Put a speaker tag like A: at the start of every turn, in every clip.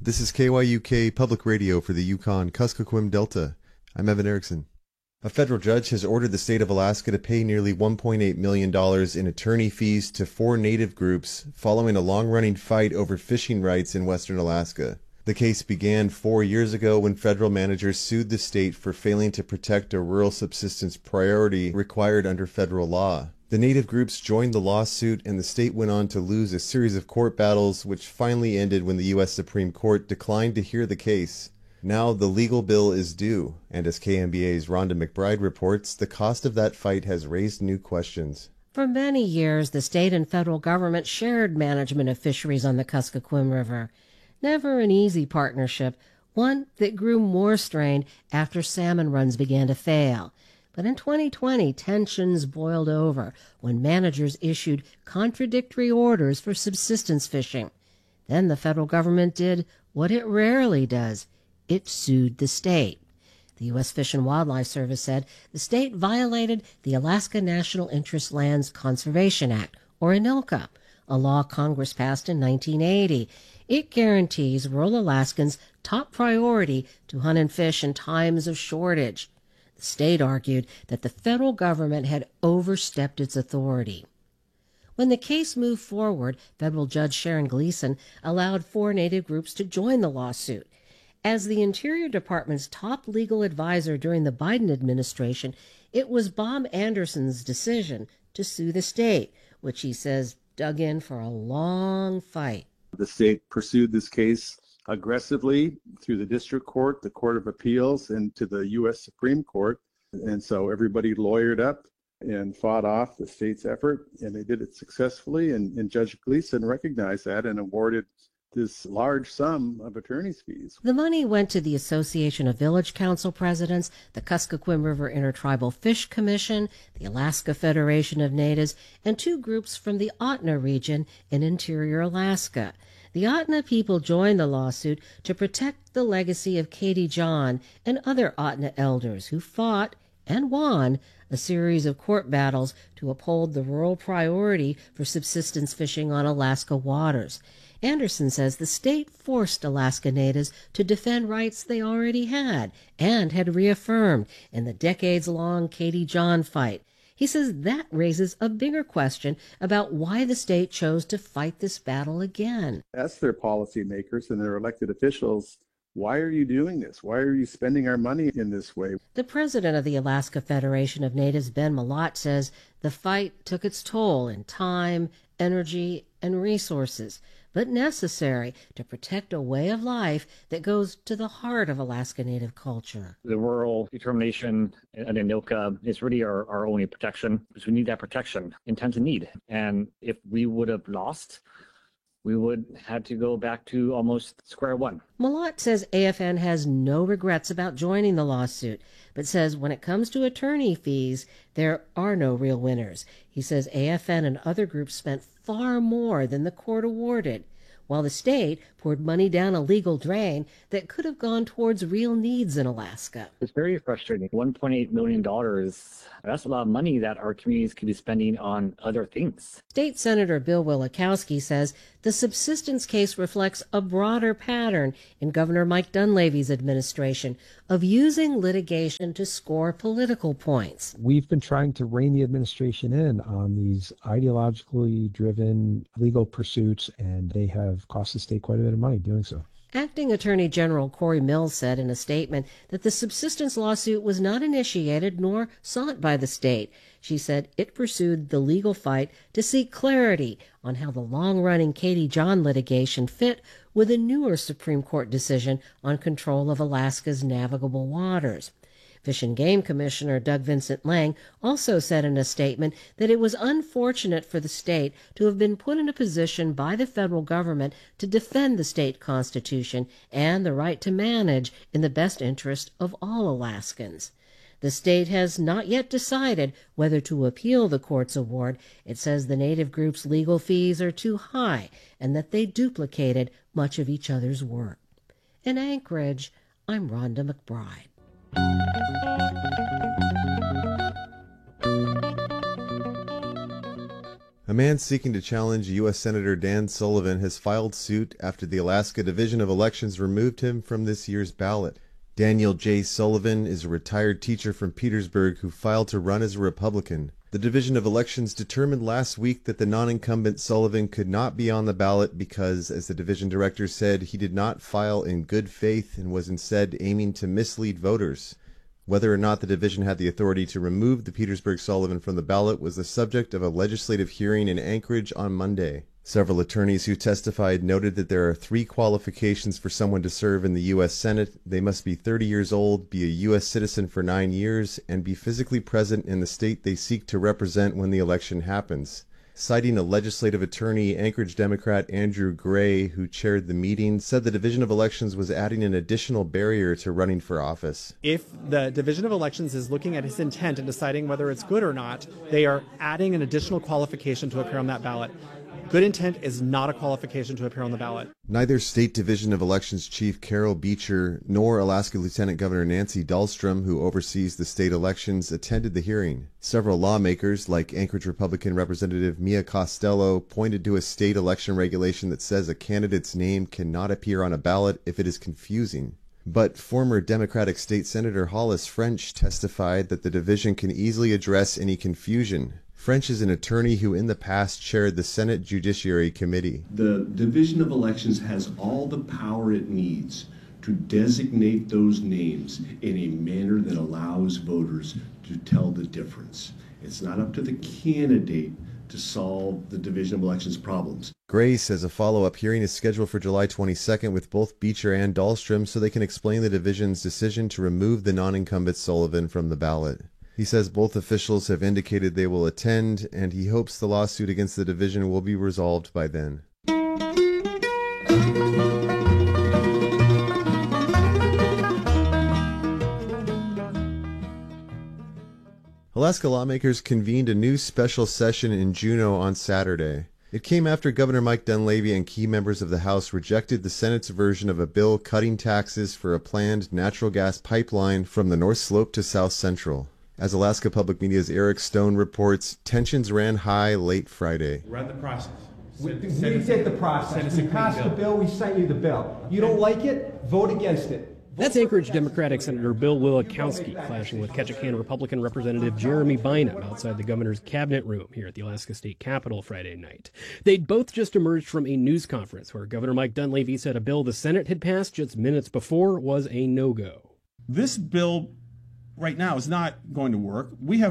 A: This is KYUK Public Radio for the Yukon-Kuskokwim Delta. I'm Evan Erickson. A federal judge has ordered the state of Alaska to pay nearly $1.8 million in attorney fees to 4 native groups following a long-running fight over fishing rights in western Alaska. The case began 4 years ago when federal managers sued the state for failing to protect a rural subsistence priority required under federal law. The native groups joined the lawsuit, and the state went on to lose a series of court battles, which finally ended when the U.S. Supreme Court declined to hear the case. Now the legal bill is due, and as KMBA's Rhonda McBride reports, the cost of that fight has raised new questions.
B: For many years, the state and federal government shared management of fisheries on the Kuskokwim River. Never an easy partnership, one that grew more strained after salmon runs began to fail. But in 2020, tensions boiled over when managers issued contradictory orders for subsistence fishing. Then the federal government did what it rarely does. It sued the state. The U.S. Fish and Wildlife Service said the state violated the Alaska National Interest Lands Conservation Act, or ANILCA, a law Congress passed in 1980. It guarantees rural Alaskans top priority to hunt and fish in times of shortage. The state argued that the federal government had overstepped its authority. When the case moved forward, federal Judge Sharon Gleason allowed 4 native groups to join the lawsuit. As the Interior Department's top legal advisor during the Biden administration, it was Bob Anderson's decision to sue the state, which he says dug in for a long fight.
C: The state pursued this case aggressively through the district court, the Court of Appeals, and to the U.S. Supreme Court. And so everybody lawyered up and fought off the state's effort, and they did it successfully. And Judge Gleason recognized that and awarded this large sum of attorney's fees.
B: The money went to the Association of Village Council Presidents, the Kuskokwim River Intertribal Fish Commission, the Alaska Federation of Natives, and 2 groups from the Otna region in interior Alaska. The Otna people joined the lawsuit to protect the legacy of Katie John and other Otna elders who fought and won a series of court battles to uphold the rural priority for subsistence fishing on Alaska waters. Anderson says the state forced Alaska natives to defend rights they already had and had reaffirmed in the decades-long Katie John fight. He says that raises a bigger question about why the state chose to fight this battle again.
C: Ask their policymakers and their elected officials, why are you doing this? Why are you spending our money in this way?
B: The president of the Alaska Federation of Natives, Ben Malott, says the fight took its toll in time, energy, and resources, but necessary to protect a way of life that goes to the heart of Alaska Native culture.
D: The rural determination and ANILCA is really our only protection, because we need that protection in times of need. And if we would have lost, we would have to go back to almost square one.
B: Malott says AFN has no regrets about joining the lawsuit, but says when it comes to attorney fees, there are no real winners. He says AFN and other groups spent far more than the court awarded, while the state poured money down a legal drain that could have gone towards real needs in Alaska.
D: It's very frustrating. $1.8 million, that's a lot of money that our communities could be spending on other things.
B: State Senator Bill Wielechowski says the subsistence case reflects a broader pattern in Governor Mike Dunleavy's administration of using litigation to score political points.
E: We've been trying to rein the administration in on these ideologically driven legal pursuits, and they have cost the state quite a bit of money doing so.
B: Acting Attorney General Corey Mills said in a statement that the subsistence lawsuit was not initiated nor sought by the state. She said it pursued the legal fight to seek clarity on how the long-running Katie John litigation fit with a newer Supreme Court decision on control of Alaska's navigable waters. Fish and Game Commissioner Doug Vincent Lang also said in a statement that it was unfortunate for the state to have been put in a position by the federal government to defend the state constitution and the right to manage in the best interest of all Alaskans. The state has not yet decided whether to appeal the court's award. It says the native group's legal fees are too high and that they duplicated much of each other's work. In Anchorage, I'm Rhonda McBride.
A: A man seeking to challenge U.S. Senator Dan Sullivan has filed suit after the Alaska Division of Elections removed him from this year's ballot. Daniel J. Sullivan is a retired teacher from Petersburg who filed to run as a Republican. The Division of Elections determined last week that the non-incumbent Sullivan could not be on the ballot because, as the division director said, he did not file in good faith and was instead aiming to mislead voters. Whether or not the division had the authority to remove the Petersburg Sullivan from the ballot was the subject of a legislative hearing in Anchorage on Monday. Several attorneys who testified noted that there are 3 qualifications for someone to serve in the U.S. Senate. They must be 30 years old, be a U.S. citizen for 9 years, and be physically present in the state they seek to represent when the election happens. Citing a legislative attorney, Anchorage Democrat Andrew Gray, who chaired the meeting, said the Division of Elections was adding an additional barrier to running for office.
F: If the Division of Elections is looking at his intent and deciding whether it's good or not, they are adding an additional qualification to appear on that ballot. Good intent is not a qualification to appear on the ballot.
A: Neither State Division of Elections Chief Carol Beecher nor Alaska Lieutenant Governor Nancy Dahlstrom, who oversees the state elections, attended the hearing. Several lawmakers, like Anchorage Republican Representative Mia Costello, pointed to a state election regulation that says a candidate's name cannot appear on a ballot if it is confusing. But former Democratic State Senator Hollis French testified that the division can easily address any confusion. French is an attorney who in the past chaired the Senate Judiciary Committee.
G: The Division of Elections has all the power it needs to designate those names in a manner that allows voters to tell the difference. It's not up to the candidate to solve the Division of Elections problems.
A: Gray says a follow-up hearing is scheduled for July 22nd with both Beecher and Dahlstrom so they can explain the division's decision to remove the non-incumbent Sullivan from the ballot. He says both officials have indicated they will attend, and he hopes the lawsuit against the division will be resolved by then. Alaska lawmakers convened a new special session in Juneau on Saturday. It came after Governor Mike Dunleavy and key members of the House rejected the Senate's version of a bill cutting taxes for a planned natural gas pipeline from the North Slope to South Central. As Alaska Public Media's Eric Stone reports, tensions ran high late Friday.
H: Run the process.
I: We did the process. We passed the bill. We sent you the bill. You don't like it? Vote against it.
J: That's Anchorage Democratic Senator Bill Wielechowski clashing with Ketchikan Republican Representative Jeremy Bynum outside the governor's cabinet room here at the Alaska State Capitol Friday night. They'd both just emerged from a news conference where Governor Mike Dunleavy said a bill the Senate had passed just minutes before was a no-go.
H: This bill right now is not going to work.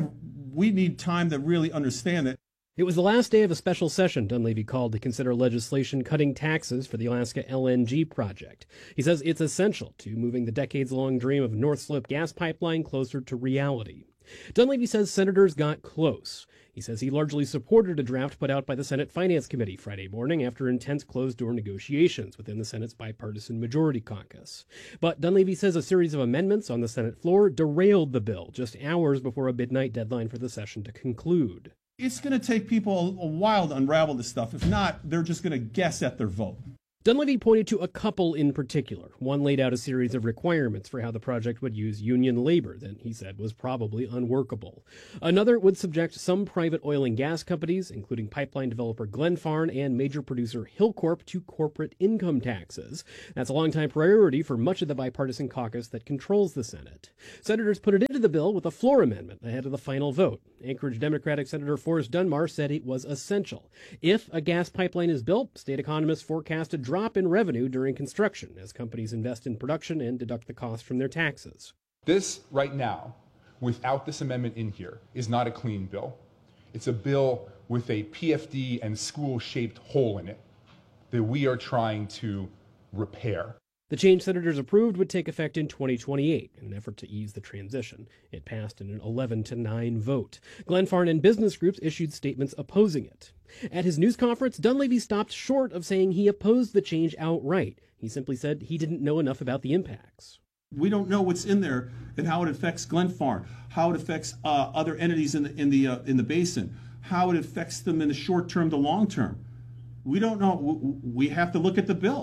H: We need time to really understand it.
J: It was the last day of a special session Dunleavy called to consider legislation cutting taxes for the Alaska LNG project. He says it's essential to moving the decades-long dream of North Slope gas pipeline closer to reality. Dunleavy says senators got close. He says he largely supported a draft put out by the Senate Finance Committee Friday morning after intense closed-door negotiations within the Senate's bipartisan majority caucus. But Dunleavy says a series of amendments on the Senate floor derailed the bill just hours before a midnight deadline for the session to conclude.
H: It's going to take people a while to unravel this stuff. If not, they're just going to guess at their vote.
J: Dunleavy pointed to a couple in particular. One laid out a series of requirements for how the project would use union labor that he said was probably unworkable. Another would subject some private oil and gas companies, including pipeline developer Glenfarne and major producer Hilcorp, to corporate income taxes. That's a longtime priority for much of the bipartisan caucus that controls the Senate. Senators put it into the bill with a floor amendment ahead of the final vote. Anchorage Democratic Senator Forrest Dunmar said it was essential. If a gas pipeline is built, state economists forecast a drop in revenue during construction as companies invest in production and deduct the cost from their taxes.
K: This right now, without this amendment in here, is not a clean bill. It's a bill with a PFD and school-shaped hole in it that we are trying to repair.
J: The change senators approved would take effect in 2028 in an effort to ease the transition. It passed in an 11-9 vote. Glenfarne and business groups issued statements opposing it. At his news conference, Dunleavy stopped short of saying he opposed the change outright. He simply said he didn't know enough about the impacts.
H: We don't know what's in there and how it affects Glenfarne, how it affects other entities in the basin, how it affects them in the short term to long term. We don't know. We have to look at the bill.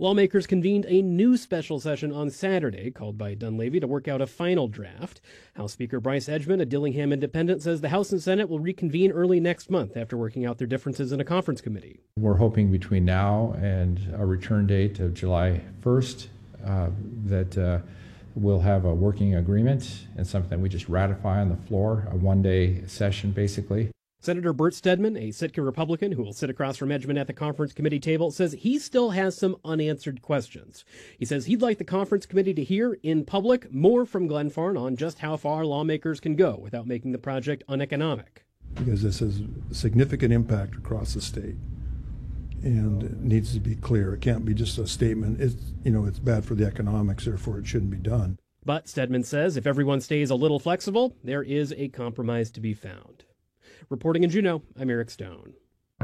J: Lawmakers convened a new special session on Saturday, called by Dunleavy, to work out a final draft. House Speaker Bryce Edgman, a Dillingham independent, says the House and Senate will reconvene early next month after working out their differences in a conference committee.
L: We're hoping between now and a return date of July 1st that we'll have a working agreement and something that we just ratify on the floor, a one-day session basically.
J: Senator Bert Stedman, a Sitka Republican who will sit across from Edgman at the conference committee table, says he still has some unanswered questions. He says he'd like the conference committee to hear in public more from Glenfarne on just how far lawmakers can go without making the project uneconomic.
M: Because this has significant impact across the state, and it needs to be clear. It can't be just a statement. It's bad for the economics, therefore it shouldn't be done.
J: But Stedman says if everyone stays a little flexible, there is a compromise to be found. Reporting in Juneau, I'm Eric Stone.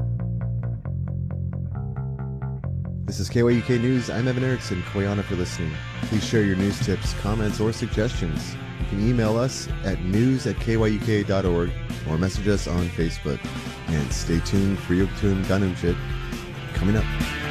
A: This is KYUK News. I'm Evan Erickson. Koyana for listening. Please share your news tips, comments, or suggestions. You can email us at news@kyuk.org or message us on Facebook. And stay tuned for Yogtun Ganumchit coming up.